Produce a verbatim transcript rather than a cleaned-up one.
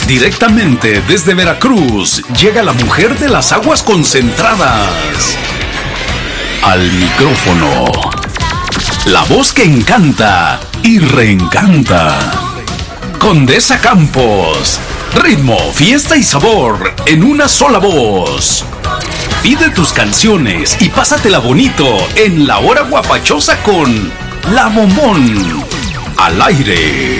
Directamente desde Veracruz llega la mujer de las aguas concentradas. Al micrófono. La voz que encanta y reencanta. Condesa Campos. Ritmo, fiesta y sabor en una sola voz. Pide tus canciones y pásatela bonito en la hora guapachosa con La Bombón. Al aire.